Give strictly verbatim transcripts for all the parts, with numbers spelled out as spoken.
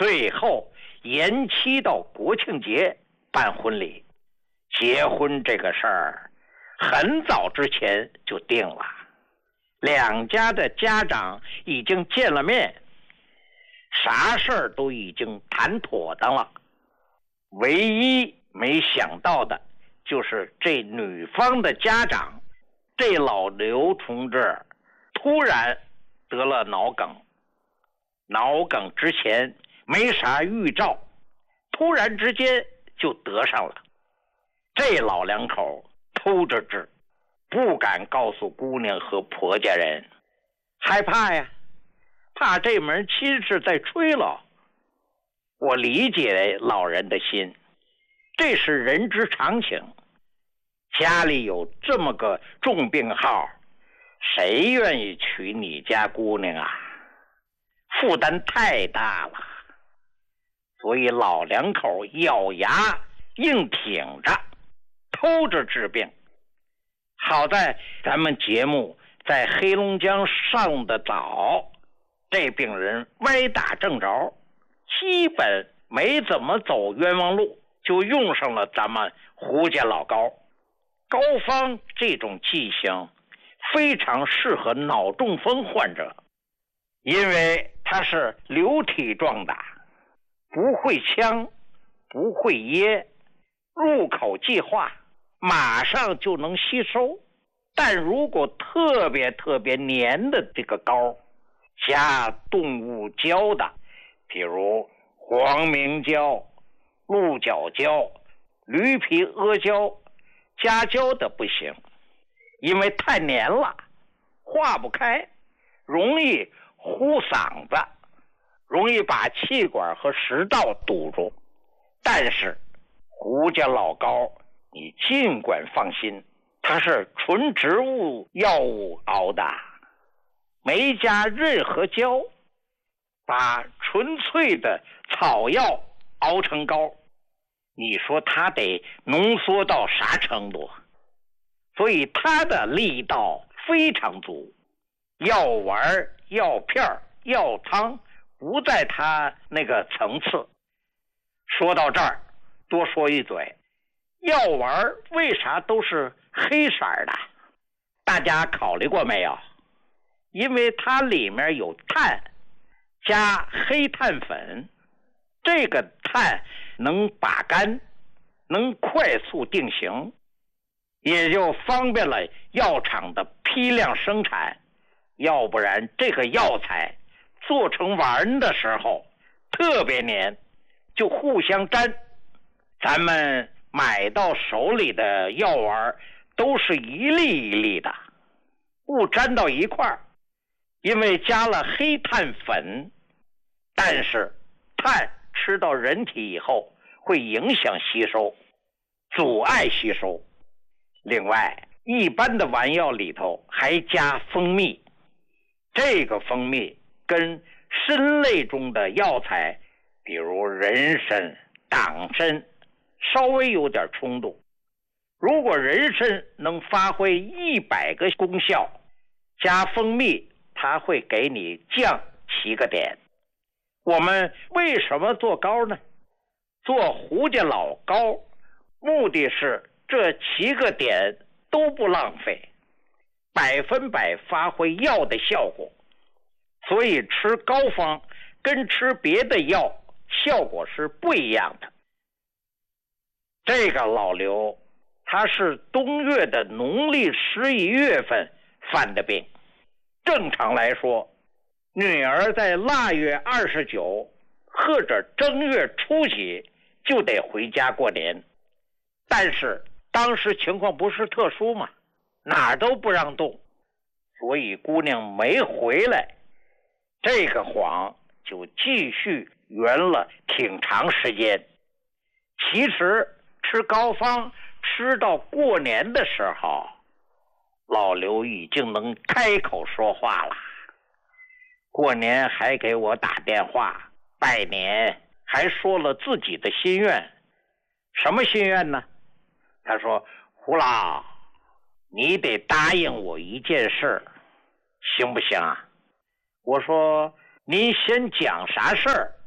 最后延期到国庆节办婚礼。结婚这个事儿很早之前就定了，两家的家长已经见了面，啥事儿都已经谈妥当了。唯一没想到的就是这女方的家长，这老刘同志突然得了脑梗。脑梗之前没啥预兆，突然之间就得上了。这老两口偷着治，不敢告诉姑娘和婆家人，害怕呀，怕这门亲事再吹了。我理解老人的心，这是人之常情。家里有这么个重病号，谁愿意娶你家姑娘啊？负担太大了。所以老两口咬牙硬挺着，偷着治病。好在咱们节目在黑龙江上的早，这病人歪打正着，基本没怎么走冤枉路，就用上了咱们胡家老高。高方这种剂型非常适合脑中风患者，因为它是流体状的，不会呛，不会噎，入口即化，马上就能吸收。但如果特别特别黏的这个膏，加动物胶的，比如黄明胶、鹿角胶、驴皮阿胶，加胶的不行，因为太黏了，化不开，容易呼嗓子，容易把气管和食道堵住。但是胡家老高你尽管放心，它是纯植物药物熬的，没加任何胶，把纯粹的草药熬成膏，你说它得浓缩到啥程度？所以它的力道非常足，药丸、药片、药汤不在它那个层次。说到这儿，多说一嘴，药丸为啥都是黑色的？大家考虑过没有？因为它里面有碳，加黑碳粉，这个碳能把干，能快速定型，也就方便了药厂的批量生产。要不然这个药材做成丸的时候特别黏，就互相粘。咱们买到手里的药丸都是一粒一粒的，不粘到一块儿，因为加了黑碳粉。但是碳吃到人体以后会影响吸收，阻碍吸收。另外一般的丸药里头还加蜂蜜，这个蜂蜜跟参类中的药材，比如人参、党参稍微有点冲突。如果人参能发挥一百个功效，加蜂蜜它会给你降七个点。我们为什么做膏呢？做胡家老膏目的是这七个点都不浪费，百分百发挥药的效果。所以吃膏方跟吃别的药效果是不一样的。这个老刘他是冬月的农历十一月份犯的病。正常来说，女儿在腊月二十九或者正月初几就得回家过年，但是当时情况不是特殊嘛，哪儿都不让动，所以姑娘没回来。这个谎就继续圆了挺长时间。其实吃膏方吃到过年的时候，老刘已经能开口说话了。过年还给我打电话拜年，还说了自己的心愿。什么心愿呢？他说，胡老，你得答应我一件事，行不行啊？我说，您先讲啥事儿，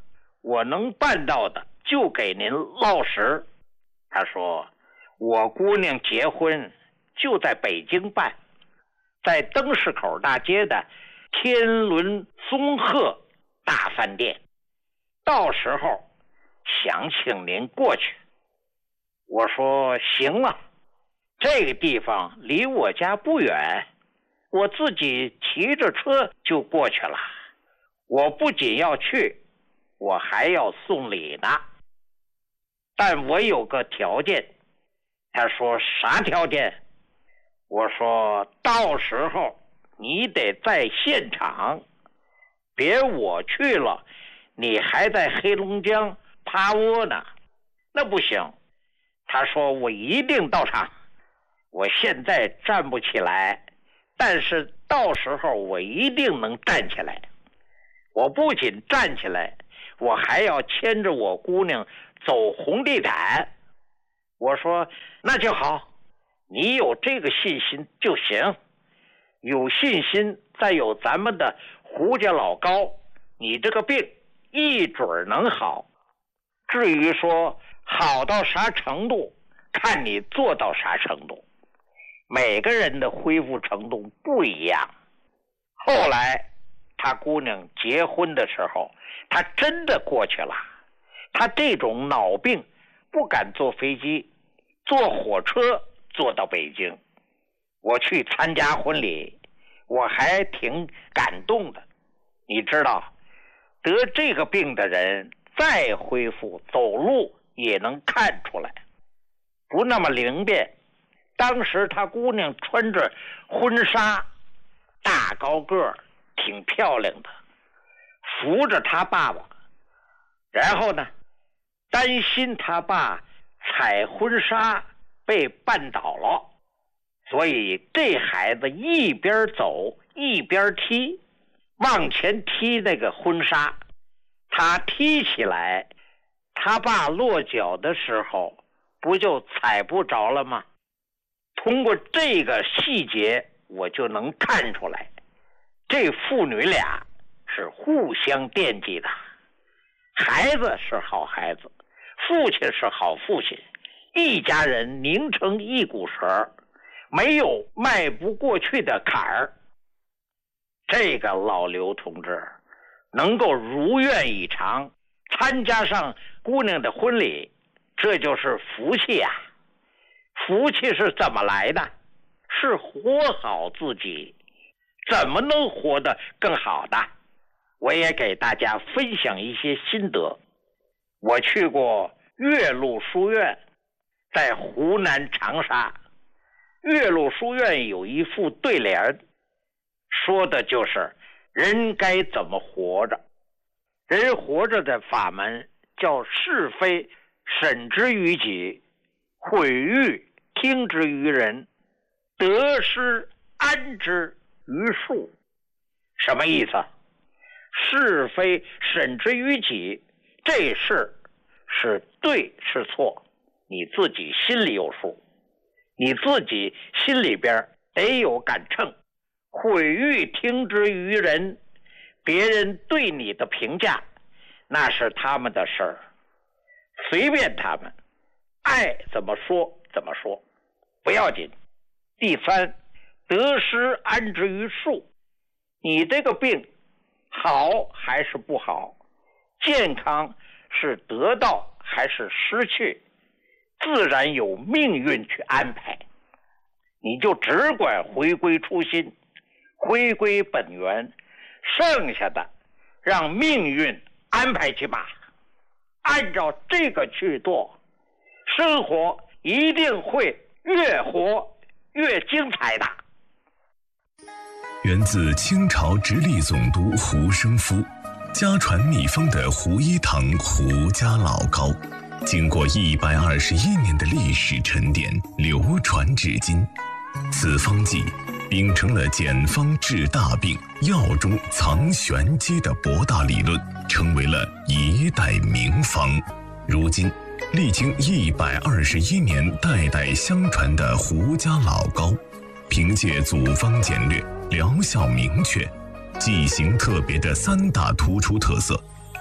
我能办到的就给您落实。他说我姑娘结婚就在北京办，在灯市口大街的天伦松鹤大饭店，到时候想请您过去。我说行啊，这个地方离我家不远，我自己骑着车就过去了。我不仅要去，我还要送礼呢。但我有个条件。他说啥条件？我说到时候你得在现场，别我去了你还在黑龙江趴窝呢，那不行。他说我一定到场，我现在站不起来，但是到时候我一定能站起来。我不仅站起来，我还要牵着我姑娘走红地毯。我说那就好，你有这个信心就行，有信心再有咱们的胡家老高，你这个病一准能好。至于说好到啥程度，看你做到啥程度，每个人的恢复程度不一样。后来他姑娘结婚的时候，他真的过去了。他这种脑病不敢坐飞机，坐火车坐到北京。我去参加婚礼，我还挺感动的。你知道，得这个病的人再恢复走路也能看出来，不那么灵便。当时他姑娘穿着婚纱，大高个儿，挺漂亮的，扶着他爸爸。然后呢，担心他爸踩婚纱被绊倒了，所以这孩子一边走一边踢，往前踢那个婚纱。他踢起来，他爸落脚的时候不就踩不着了吗？通过这个细节我就能看出来，这父女俩是互相惦记的。孩子是好孩子，父亲是好父亲，一家人拧成一股绳，没有迈不过去的坎儿。这个老刘同志能够如愿以偿参加上姑娘的婚礼，这就是福气啊！福气是怎么来的？是活好自己。怎么能活得更好的？我也给大家分享一些心得。我去过岳麓书院，在湖南长沙。岳麓书院有一副对联，说的就是人该怎么活着。人活着的法门叫是非审之于己，毁誉听之于人，得失安之于数。什么意思？是非审之于己，这事是对是错，你自己心里有数，你自己心里边得有杆秤。毁誉听之于人，别人对你的评价那是他们的事儿，随便他们爱怎么说怎么说，不要紧。第三，得失安之于数，你这个病好还是不好，健康是得到还是失去，自然有命运去安排。你就只管回归初心，回归本源，剩下的让命运安排去吧。按照这个去做，生活一定会越活越精彩的。 源自清朝直隶总督胡生夫，家传秘方的胡一堂胡家老膏，经过一百二十一年的历史沉淀，流传至今。此方剂秉承了简方治大病、药中藏玄机的博大理论，成为了一代名方。如今历经一百二十一年代代相传的胡家老膏，凭借组方简略、疗效明确、剂型特别的三大突出特色，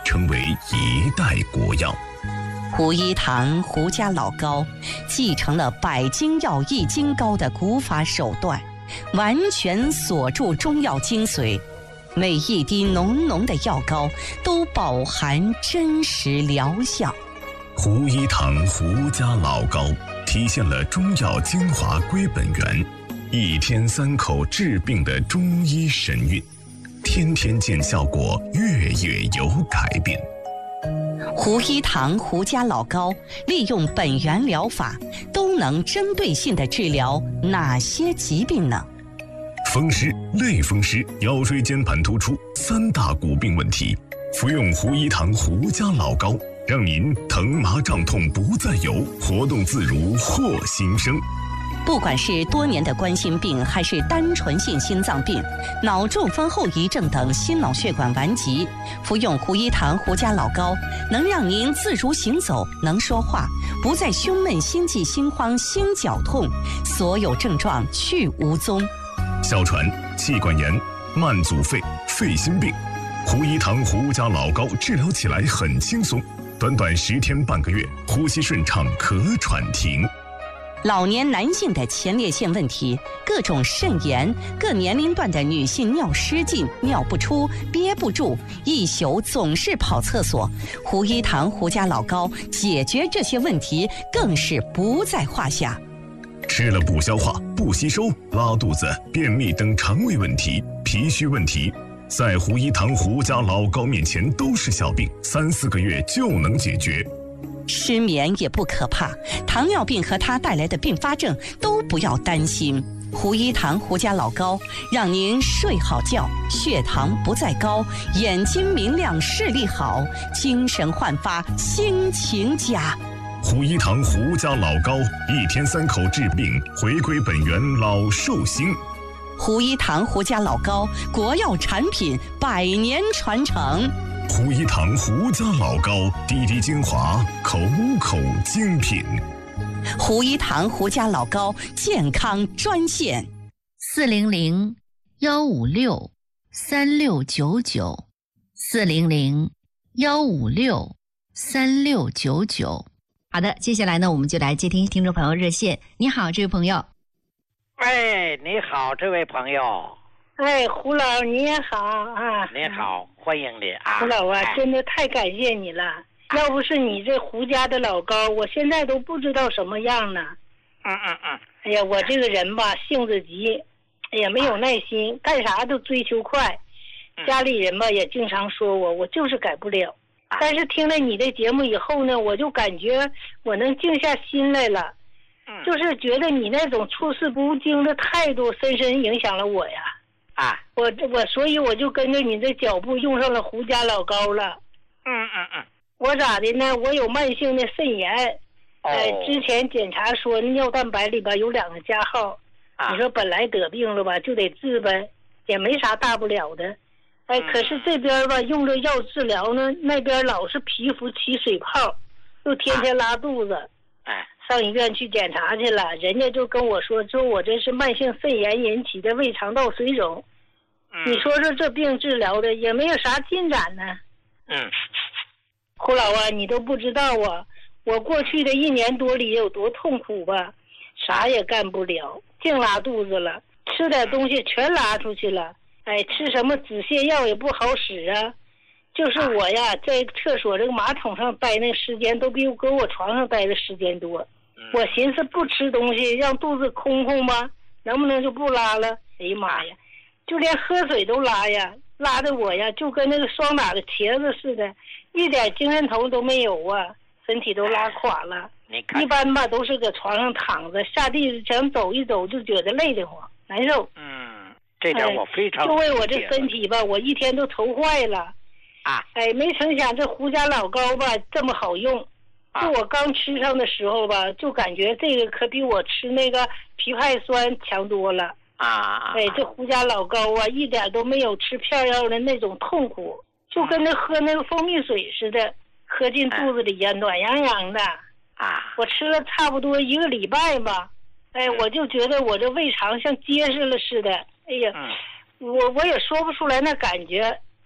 成为一代国药。 胡一堂胡家老膏继承了百金药益金膏的古法手段，完全锁住中药精髓，每一滴浓浓的药膏都饱含真实疗效。 胡一堂胡家老膏体现了中药精华归本源，一天三口治病的中医神韵，天天见效果，月月有改变。 胡一堂胡家老膏利用本源疗法，都能针对性地治疗哪些疾病呢？ 风湿、类风湿、腰椎间盘突出三大骨病问题，服用胡一堂胡家老膏，让您疼麻胀痛不再有，活动自如获新生。 不管是多年的冠心病，还是单纯性心脏病、脑中风后遗症等心脑血管顽疾，服用胡一堂胡家老膏，能让您自如行走，能说话，不再胸闷、心悸、心慌、心绞痛，所有症状去无踪。 哮喘、气管炎、慢阻肺、肺心病，胡一堂胡家老膏治疗起来很轻松，短短十天半个月，呼吸顺畅，咳喘停。 老年男性的前列腺问题，各种肾炎，各年龄段的女性尿失禁、尿不出、憋不住，一宿总是跑厕所，胡一堂胡家老膏解决这些问题更是不在话下。 吃了不消化、不吸收、拉肚子、便秘等肠胃问题、脾虚问题，在胡一堂胡家老膏面前都是小病，三四个月就能解决。 失眠也不可怕，糖尿病和它带来的并发症都不要担心。胡一堂胡家老膏让您睡好觉，血糖不再高，眼睛明亮，视力好，精神焕发，心情佳。 胡一堂胡家老膏，一天三口治病，回归本源，老寿星。 胡一堂胡家老膏，国药产品，百年传承。 胡一堂胡家老膏，滴滴精华，口口精品。 胡一堂胡家老膏健康专线： 四零零幺五六三六九九，四零零幺五六三六九九。好的，接下来呢，我们就来接听听众朋友热线。你好，这位朋友。 哎，你好，这位朋友。 哎，胡老你也好啊！ 你好，欢迎你啊！ 胡老啊， 哎、 真的太感谢你了。要不是你这胡家的老膏，我现在都不知道什么样呢。 嗯嗯嗯。 哎呀，我这个人吧，性子急，也没有耐心，干啥都追求快。家里人吧也经常说我，我就是改不了。但是听了你的节目以后呢，我就感觉我能静下心来了。就是觉得你那种处事不惊的态度，深深影响了我呀。 啊， 我我所以我就跟着你的脚步用上了胡家老膏了。 嗯嗯嗯。 我咋的呢？我有慢性的肾炎， 哦、 呃，之前检查说尿蛋白里边有两个加号，啊、你说本来得病了吧，就得治呗，也没啥大不了的。哎，可是这边吧用着药治疗呢，那边老是皮肤起水泡，又天天拉肚子。 哎、啊， 上医院去检查去了，人家就跟我说，说我这是慢性肾炎引起的胃肠道水肿。嗯、你说说这病治疗的也没有啥进展呢。 嗯， 胡老啊，你都不知道啊，我过去的一年多里有多痛苦吧，啥也干不了，净拉肚子了，吃点东西全拉出去了。哎，吃什么止泻药也不好使啊。就是我呀，在厕所这个马桶上待那个时间，都比我搁我床上待的时间多。我寻思不吃东西，让肚子空空吧，能不能就不拉了？哎呀妈呀，就连喝水都拉呀，拉的我呀，就跟那个霜打的茄子似的，一点精神头都没有啊，身体都拉垮了。一般吧，都是搁床上躺着，下地想走一走就觉得累得慌，难受。 嗯，这点我非常、 哎、就为我这身体吧，我一天都愁坏了。 啊， 哎，没成想这胡家老膏吧这么好用，就我刚吃上的时候吧，就感觉这个可比我吃那个枇杷酸强多了啊！ 哎，这胡家老膏啊，一点都没有吃片药的那种痛苦，就跟那喝那个蜂蜜水似的，喝进肚子里呀，暖洋洋的啊！ 我吃了差不多一个礼拜吧，哎，我就觉得我这胃肠像结实了似的，哎呀，我我也说不出来那感觉。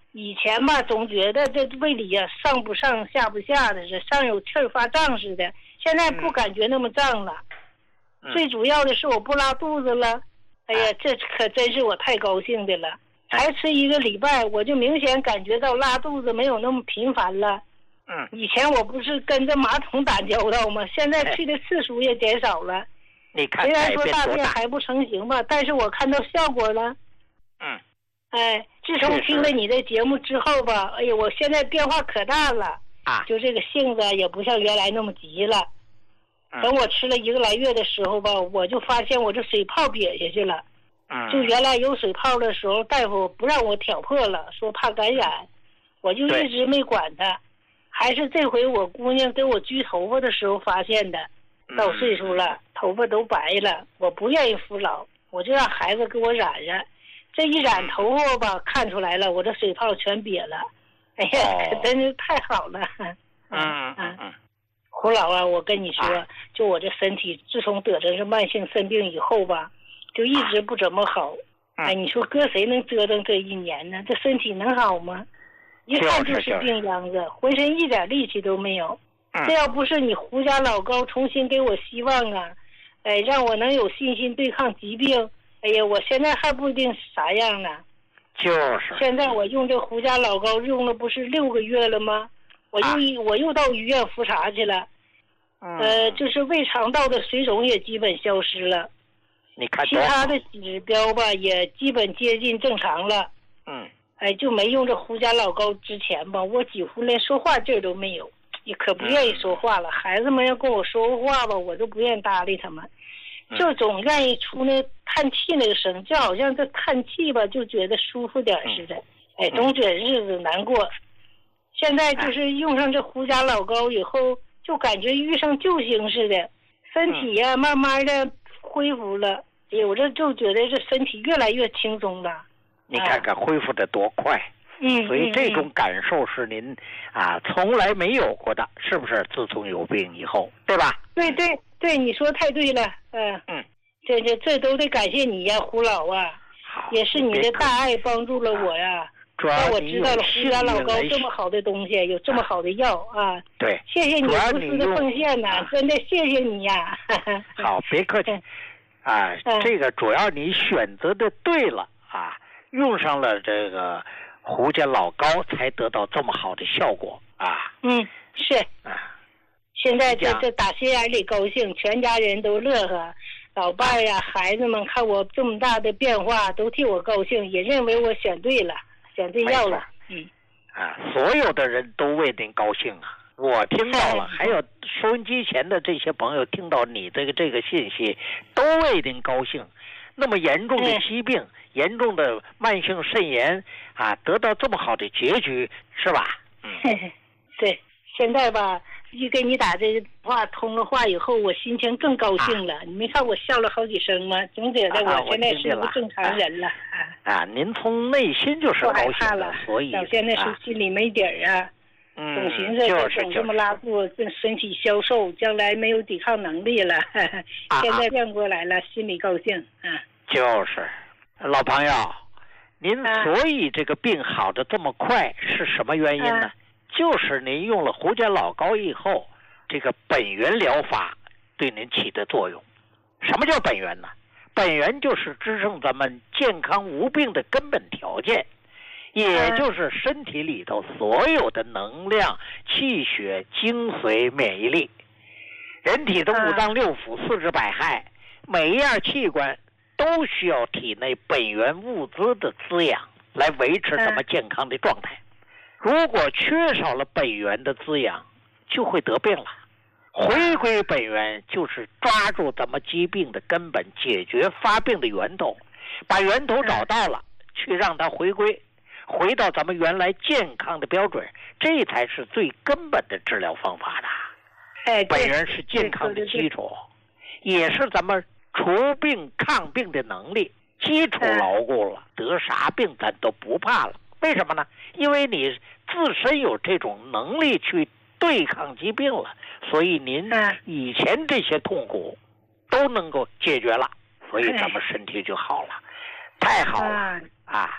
以前吧，总觉得这胃里呀、啊、上不上下不下的，是上有气儿发胀似的。现在不感觉那么胀了， 嗯、 最主要的是我不拉肚子了。哎呀，这可真是我太高兴的了。才吃一个礼拜，我就明显感觉到拉肚子没有那么频繁了。 嗯， 以前我不是跟着马桶打交道吗？现在去的次数也减少了。 你看， 虽然说大便还不成形吧，但是我看到效果了。 嗯， 哎，自从听了你的节目之后吧，哎呀，我现在变化可大了啊！ 就这个性子也不像原来那么急了。 嗯、 等我吃了一个来月的时候吧，我就发现我这水泡瘪下去了。 嗯， 就原来有水泡的时候，大夫不让我挑破了，说怕感染，我就一直没管它。还是这回我姑娘给我焗头发的时候发现的。到岁数了，头发都白了，我不愿意服老，我就让孩子给我染染。这一染头发吧，看出来了，我这水泡全瘪了。哎呀， 哦、 可真是太好了。 嗯嗯嗯。 胡老啊，我跟你说，啊、就我这身体，自从得这是慢性肾病以后吧，就一直不怎么好。 啊、 哎，你说搁谁能折腾这一年呢？这身体能好吗？一看就是病秧子，浑身一点力气都没有。 嗯、 这要不是你胡家老高重新给我希望啊，哎，让我能有信心对抗疾病，哎呀，我现在还不一定啥样呢。 就是。 现在我用这胡家老高用了不是六个月了吗？我又、啊、我又到医院复查去了， 嗯、 呃，就是胃肠道的水肿也基本消失了， 你看其他的指标吧也基本接近正常了。 嗯。 哎，就没用这胡家老高之前吧，我几乎连说话劲儿都没有。也可不愿意说话了，嗯、孩子们要跟我说话吧，我都不愿意搭理他们， 嗯、 就总愿意出那叹气那个声，就好像这叹气吧，就觉得舒服点似的。嗯、哎，总觉得日子难过。嗯、现在就是用上这胡家老高以后，就感觉遇上救星似的，身体呀、啊、慢慢的恢复了。哎呀，我这就觉得这身体越来越轻松了。 你看看恢复的多快。啊嗯， 所以这种感受是您啊从来没有过的，是不是？自从有病以后，对吧？ 对对对，你说太对了，嗯、呃、 嗯， 这这这都得感谢你呀，胡老啊，也是你的大爱帮助了我呀，让我知道了胡家老高这么好的东西，有这么好的药啊。 对， 谢谢你无私的奉献呐、啊，真的谢谢你呀。 好，别客气啊， 嗯、 这个主要你选择的对了啊，用上了这个。胡家老高才得到这么好的效果啊！ 嗯，是啊。 现在这这打心眼里高兴，全家人都乐呵，老伴儿呀、孩子们看我这么大的变化，都替我高兴，也认为我选对了，选对药了。嗯。 啊，所有的人都为您高兴啊！我听到了，还有收音机前的这些朋友听到你这个这个信息，都为您高兴。那么严重的疾病。嗯严重的慢性肾炎啊，得到这么好的结局，是吧？嗯， 对，现在吧，一跟你打这话通了话以后，我心情更高兴了。啊、你没看我笑了好几声吗？总觉得我现在是个正常人了。 啊，啊您从内心就是高兴的，所以到现在是心里没底儿啊。 嗯， 总寻思这总这么拉肚子，身体消瘦，将来没有抵抗能力了。 啊、 现在变过来了，心里高兴啊。 就是。老朋友，您所以这个病好的这么快是什么原因呢？ 啊、 就是您用了胡家老高以后，这个本源疗法对您起的作用。什么叫本源呢？本源就是支撑咱们健康无病的根本条件，也就是身体里头所有的能量、气血、精髓、免疫力。人体的五脏六腑、四肢百骸，每一样器官都需要体内本源物资的滋养来维持咱们健康的状态。如果缺少了本源的滋养，就会得病了。回归本源就是抓住咱们疾病的根本，解决发病的源头，把源头找到了，去让它回归，回到咱们原来健康的标准，这才是最根本的治疗方法的。 哎， 本源是健康的基础，也是咱们除病抗病的能力。基础牢固了，得啥病咱都不怕了。为什么呢？因为你自身有这种能力去对抗疾病了，所以您以前这些痛苦都能够解决了，所以咱们身体就好了。太好了啊！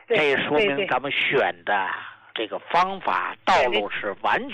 这说明咱们选的这个方法道路是完